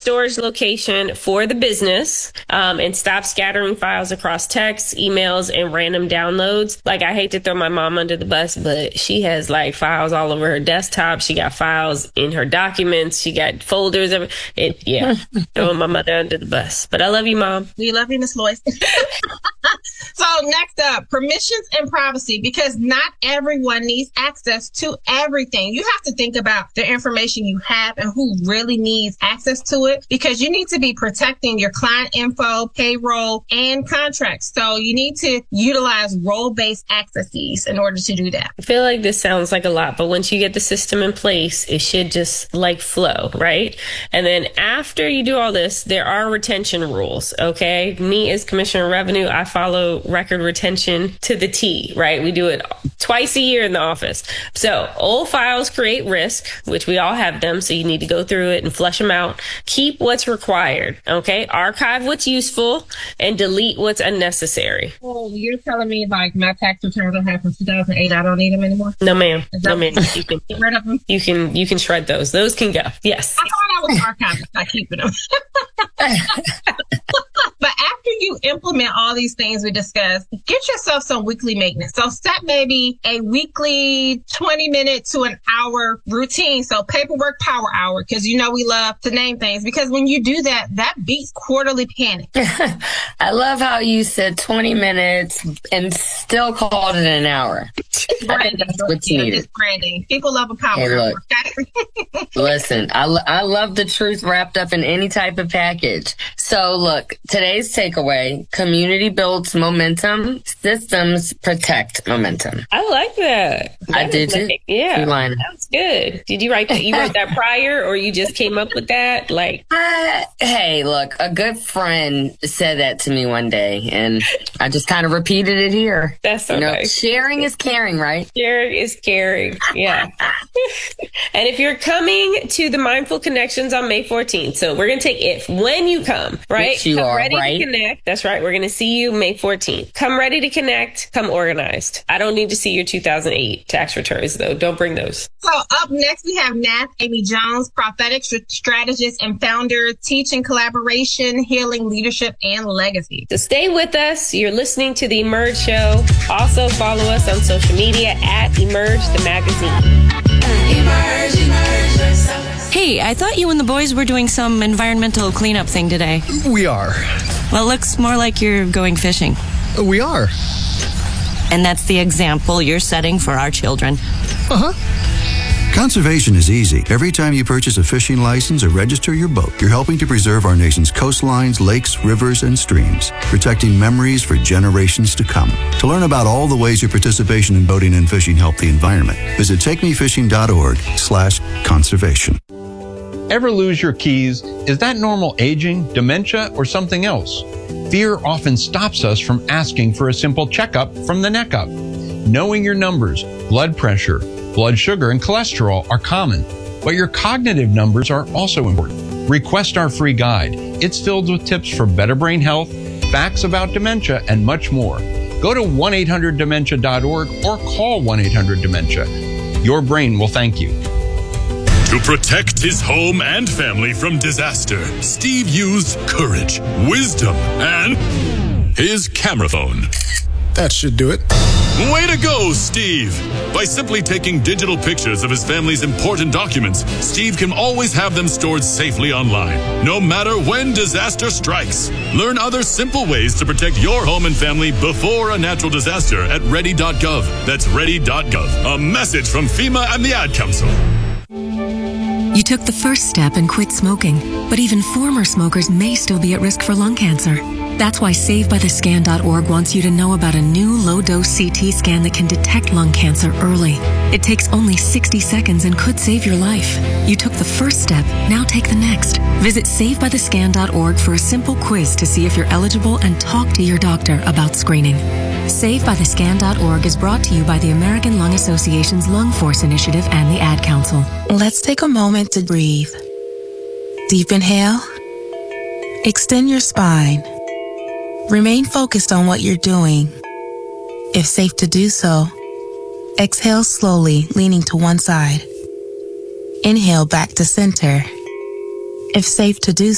storage location for the business, and stop scattering files across texts, emails, and random downloads. Like, I hate to throw my mom under the bus, but she has like files all over her desktop. She got files in her documents. She got folders of it. Yeah, throwing my mother under the bus. But I love you, Mom. We love you, Miss Lois. So next up, permissions and privacy, because not everyone needs access to everything. You have to think about the information you have and who really needs access to it, because you need to be protecting your client info, payroll, and contracts. So you need to utilize role-based access keys in order to do that. I feel like this sounds like a lot, but once you get the system in place, it should just like flow, right? And then after you do all this, there are retention rules, okay? Me as Commissioner of Revenue, I follow record retention to the T, right? We do it twice a year in the office. So old files create risk, which we all have them. So you need to go through it and flush them out. Keep what's required, okay? Archive what's useful and delete what's unnecessary. Oh, you're telling me like my tax returns I have from 2008, I don't need them anymore? No, ma'am. No, ma'am. You can get rid of them? You can shred those. Those can go. Yes. I thought I was archiving, not keeping them. But after you implement all these things we discussed, get yourself some weekly maintenance. So set maybe a weekly 20-minute to an hour routine. So paperwork power hour, because you know we love to name things. Because when you do that, that beats quarterly panic. I love how you said 20 minutes and still called it an hour. Branding. That's what's needed. It's branding. People love a power hour. Listen, I love the truth wrapped up in any type of package. So look, today's takeaway: community builds momentum, systems protect momentum. I like that. I did too. Yeah, that's good. Did you write that? You wrote that prior, or you just came up with that? Like, hey, look, a good friend said that to me one day, and I just kind of repeated it here. That's so nice. Sharing is caring, right? Sharing is caring. Yeah. And if you're coming to the Mindful Connections on May 14th, so we're going to take when you come, right? Yes, you are, ready right? To connect. That's right. We're going to see you May 14th. Come ready to connect. Come organized. I don't need to see your 2008 tax returns, though. Don't bring those. So up next, we have Nath Amy Jones, prophetic strategist and founder, teaching collaboration, healing, leadership, and legacy. So stay with us. You're listening to The Emerge Show. Also follow us on social media at Emerge the Magazine. Hey, I thought you and the boys were doing some environmental cleanup thing today. We are. Well, it looks more like you're going fishing. We are. And that's the example you're setting for our children. Uh-huh. Conservation is easy. Every time you purchase a fishing license or register your boat, you're helping to preserve our nation's coastlines, lakes, rivers, and streams, protecting memories for generations to come. To learn about all the ways your participation in boating and fishing help the environment, visit takemefishing.org/conservation. Ever lose your keys? Is that normal aging, dementia, or something else? Fear often stops us from asking for a simple checkup from the neck up. Knowing your numbers, blood pressure, blood sugar, and cholesterol are common, but your cognitive numbers are also important. Request our free guide. It's filled with tips for better brain health, facts about dementia, and much more. Go to 1-800-DEMENTIA.org or call 1-800-DEMENTIA. Your brain will thank you. To protect his home and family from disaster, Steve used courage, wisdom, and his camera phone. That should do it. Way to go, Steve! By simply taking digital pictures of his family's important documents, Steve can always have them stored safely online, no matter when disaster strikes. Learn other simple ways to protect your home and family before a natural disaster at ready.gov. That's ready.gov. A message from FEMA and the Ad Council. You took the first step and quit smoking, but even former smokers may still be at risk for lung cancer. That's why SaveByTheScan.org wants you to know about a new low-dose CT scan that can detect lung cancer early. It takes only 60 seconds and could save your life. You took the first step, now take the next. Visit SaveByTheScan.org for a simple quiz to see if you're eligible and talk to your doctor about screening. SaveByTheScan.org is brought to you by the American Lung Association's Lung Force Initiative and the Ad Council. Let's take a moment to breathe. Deep inhale. Extend your spine. Remain focused on what you're doing. If safe to do so, exhale slowly, leaning to one side. Inhale back to center. If safe to do